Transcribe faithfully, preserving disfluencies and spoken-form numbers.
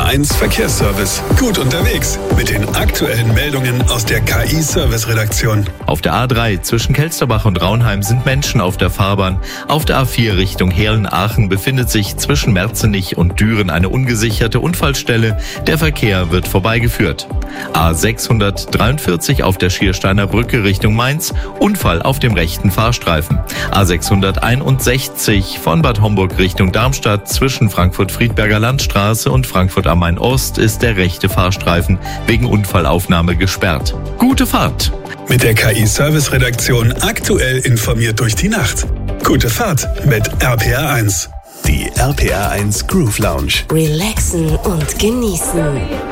R eins Verkehrsservice. Gut unterwegs mit den aktuellen Meldungen aus der K I-Service-Redaktion. Auf der A drei zwischen Kelsterbach und Raunheim sind Menschen auf der Fahrbahn. Auf der A vier Richtung Heerlen-Aachen befindet sich zwischen Merzenich und Düren eine ungesicherte Unfallstelle. Der Verkehr wird vorbeigeführt. A sechshundertdreiundvierzig auf der Schiersteiner Brücke Richtung Mainz. Unfall auf dem rechten Fahrstreifen. A sechshunderteinundsechzig von Bad Homburg Richtung Darmstadt zwischen Frankfurt-Friedberger Landstraße und Frankfurt am Main-Ost ist der rechte Fahrstreifen wegen Unfallaufnahme gesperrt. Gute Fahrt! Mit der K I-Service-Redaktion aktuell informiert durch die Nacht. Gute Fahrt mit R P R eins. Die R P R eins Groove Lounge. Relaxen und genießen.